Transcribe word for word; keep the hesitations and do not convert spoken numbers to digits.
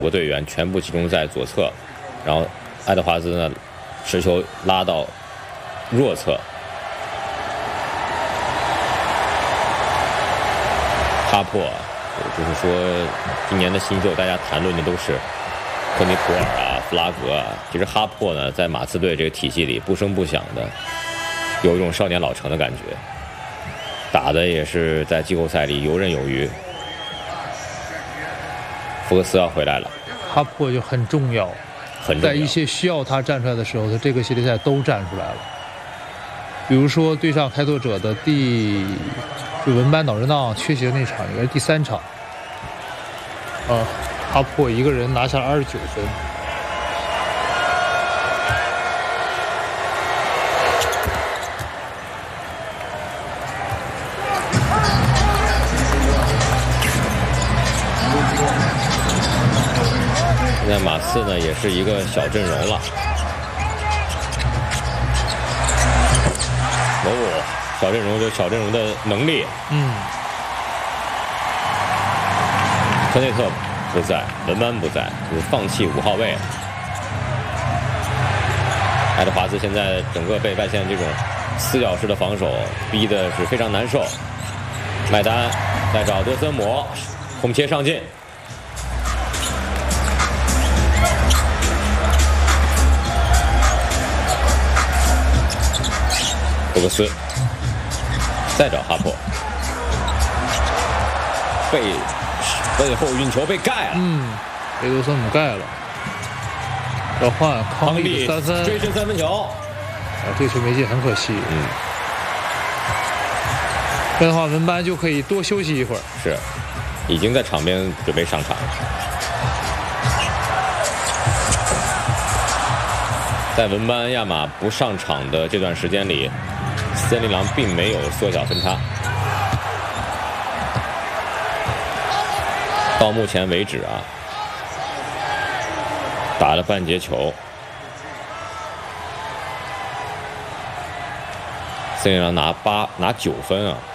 五个队员全部集中在左侧，然后爱德华兹呢持球拉到弱侧，哈珀，就是说今年的新秀，大家谈论的都是科尼普尔啊、弗拉格啊。其实哈珀呢，在马刺队这个体系里不声不响的，有一种少年老成的感觉，打的也是在季后赛里游刃有余。福克斯要回来了， 哈珀就很重要， 很重要， 在一些需要他站出来的时候，他这个系列赛都站出来了。比如说对上开拓者的第就文班脑震荡缺席的那场，应该是第三场，呃，哈珀一个人拿下了二十九分。 现在马刺呢也是一个小阵容了。哦，小阵容有小阵容的能力。 嗯， 科内特不在，文班不在，就是放弃五号位了。爱德华兹现在整个被外线这种撕咬式的防守逼的是非常难受。麦丹再找德森姆，空切上进。福克斯再找哈珀，背背后运球被盖了。 嗯，被德森姆盖了。要换康利三分， 追成三分球。 啊，这球没进，很可惜。 嗯， 这样的话，文班就可以多休息一会儿。 是，已经在场边准备上场了。在文班亚马不上场的这段时间里，森林狼并没有缩小分差。到目前为止啊，打了半节球，森林狼拿八拿九分啊。